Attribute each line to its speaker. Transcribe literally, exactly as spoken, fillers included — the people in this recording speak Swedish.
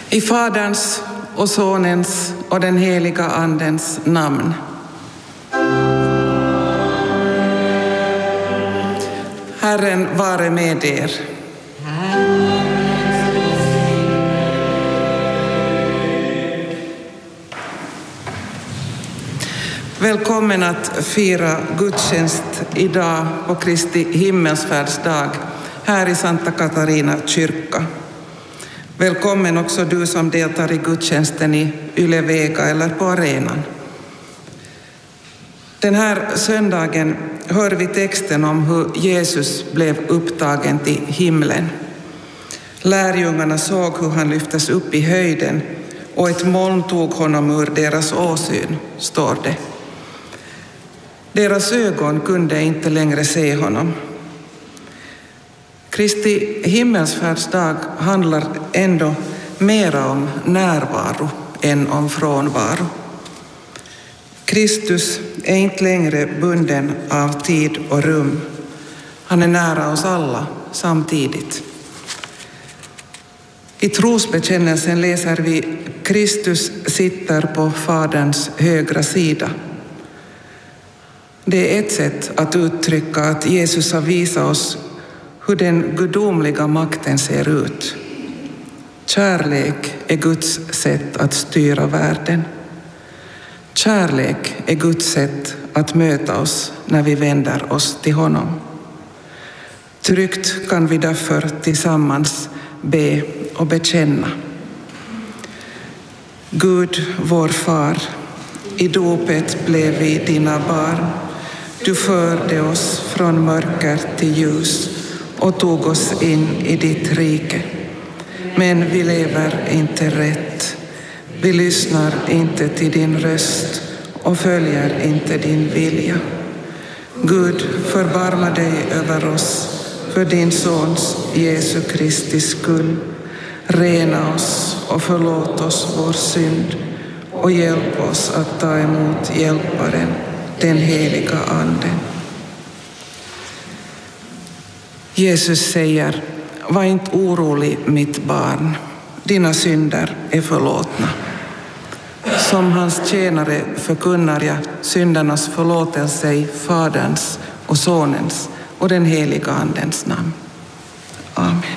Speaker 1: I Faderns och Sonens och den heliga Andens namn. Herren vare med er. Välkommen att fira gudstjänst idag på Kristi himmelsfärdsdag här i Santa Katarina kyrka. Välkommen också du som deltar i gudstjänsten i Yle Vega eller på arenan. Den här söndagen hör vi texten om hur Jesus blev upptagen till himlen. Lärjungarna såg hur han lyftes upp i höjden och ett moln tog honom ur deras åsyn, står det. Deras ögon kunde inte längre se honom. Kristi himmelsfärdsdag handlar ändå mer om närvaro än om frånvaro. Kristus är inte längre bunden av tid och rum. Han är nära oss alla samtidigt. I trosbekännelsen läser vi: Kristus sitter på Faderns högra sida. Det är ett sätt att uttrycka att Jesus har visat oss hur den gudomliga makten ser ut. Kärlek är Guds sätt att styra världen. Kärlek är Guds sätt att möta oss när vi vänder oss till honom. Tryggt kan vi därför tillsammans be och bekänna. Gud, vår far, i dopet blev vi dina barn. Du förde oss från mörker till ljus och tog oss in i ditt rike. Men vi lever inte rätt. Vi lyssnar inte till din röst och följer inte din vilja. Gud, förbarma dig över oss för din sons Jesu Kristi skull. Rena oss och förlåt oss vår synd och hjälp oss att ta emot hjälparen, den heliga Anden. Jesus säger: var inte orolig, mitt barn. Dina synder är förlåtna. Som hans tjänare förkunnar jag syndernas förlåtelse i Faderns och Sonens och den heliga Andens namn. Amen.